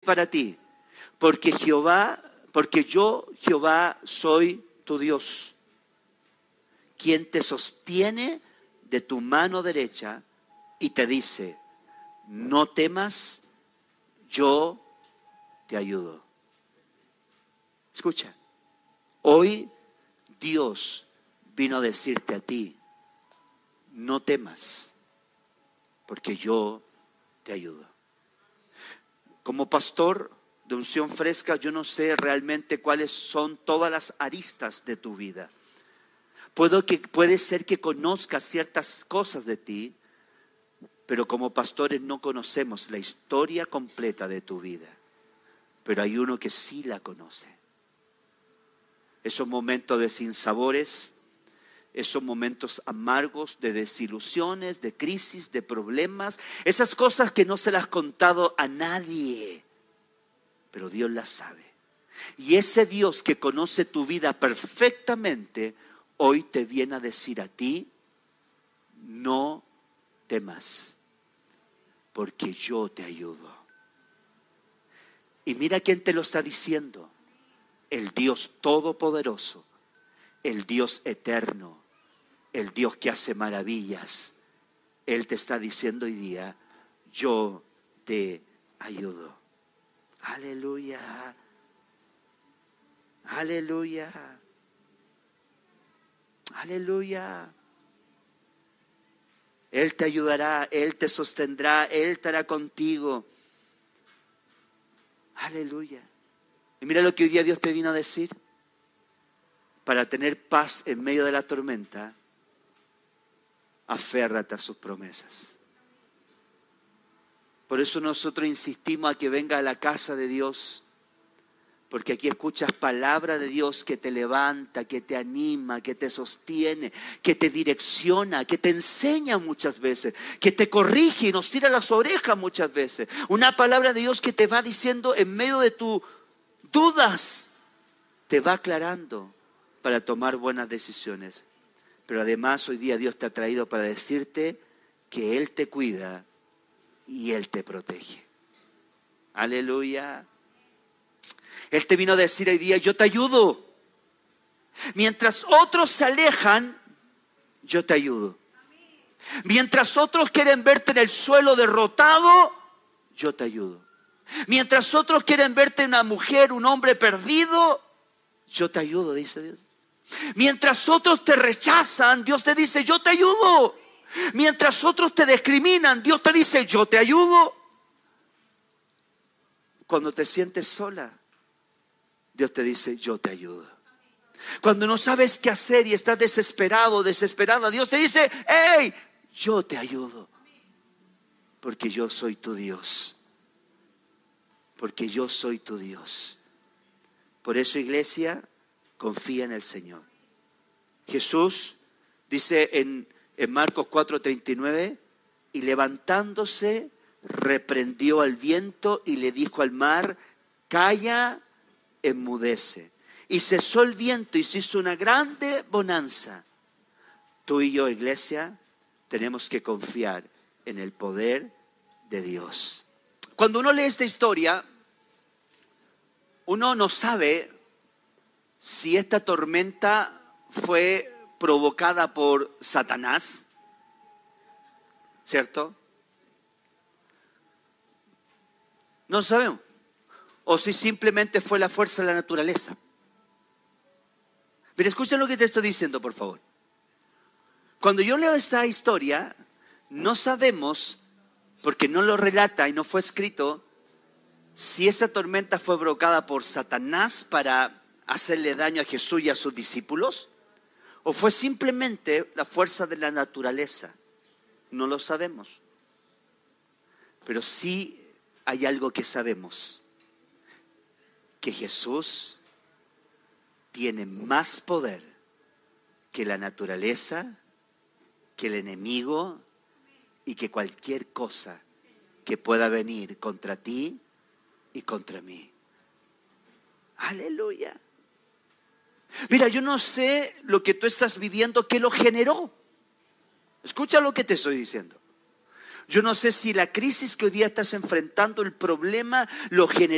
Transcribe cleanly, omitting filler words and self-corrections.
para ti. Porque yo, Jehová, soy tu Dios, quien te sostiene de tu mano derecha y te dice: no temas, yo te ayudo. Escucha, hoy Dios vino a decirte a ti: no temas, porque yo te ayudo. Como pastor de Unción Fresca, yo no sé realmente cuáles son todas las aristas de tu vida. Puede ser que conozcas ciertas cosas de ti, pero como pastores no conocemos la historia completa de tu vida. Pero hay uno que sí la conoce. Esos momentos de sinsabores, esos momentos amargos, de desilusiones, de crisis, de problemas, esas cosas que no se las has contado a nadie, pero Dios las sabe. Y ese Dios que conoce tu vida perfectamente, hoy te viene a decir a ti: no temas, porque yo te ayudo. Y mira quién te lo está diciendo: el Dios todopoderoso, el Dios eterno, el Dios que hace maravillas. Él te está diciendo hoy día: yo te ayudo. Aleluya, aleluya, aleluya. Él te ayudará, Él te sostendrá, Él estará contigo. Aleluya. Y mira lo que hoy día Dios te vino a decir. Para tener paz en medio de la tormenta, aférrate a sus promesas. Por eso nosotros insistimos a que venga a la casa de Dios, porque aquí escuchas palabra de Dios que te levanta, que te anima, que te sostiene, que te direcciona, que te enseña muchas veces, que te corrige y nos tira las orejas muchas veces. Una palabra de Dios que te va diciendo en medio de tus dudas, te va aclarando para tomar buenas decisiones. Pero además hoy día Dios te ha traído para decirte que Él te cuida y Él te protege. Aleluya. Él te vino a decir hoy día: yo te ayudo. Mientras otros se alejan, yo te ayudo. Mientras otros quieren verte en el suelo derrotado, yo te ayudo. Mientras otros quieren verte una mujer, un hombre perdido, yo te ayudo, dice Dios. Mientras otros te rechazan, Dios te dice: yo te ayudo. Mientras otros te discriminan, Dios te dice: yo te ayudo. Cuando te sientes sola, Dios te dice: yo te ayudo. Cuando no sabes qué hacer y estás desesperado, desesperada, Dios te dice: hey, yo te ayudo. Porque yo soy tu Dios. Porque yo soy tu Dios. Por eso, iglesia, confía en el Señor. Jesús dice en Marcos 4:39: y levantándose, reprendió al viento y le dijo al mar: calla, enmudece. Y cesó el viento y se hizo una grande bonanza. Tú y yo, iglesia, tenemos que confiar en el poder de Dios. Cuando uno lee esta historia, uno no sabe si esta tormenta fue provocada por Satanás, ¿cierto? No sabemos. O si simplemente fue la fuerza de la naturaleza. Pero escuchen lo que te estoy diciendo, por favor. Cuando yo leo esta historia, no sabemos, porque no lo relata y no fue escrito, si esa tormenta fue provocada por Satanás para hacerle daño a Jesús y a sus discípulos, o fue simplemente la fuerza de la naturaleza. No lo sabemos. Pero sí hay algo que sabemos: que Jesús tiene más poder que la naturaleza, que el enemigo y que cualquier cosa que pueda venir contra ti y contra mí. Aleluya. Mira, yo no sé lo que tú estás viviendo, ¿qué lo generó? Escucha lo que te estoy diciendo. Yo no sé si la crisis que hoy día estás enfrentando, el problema, lo generó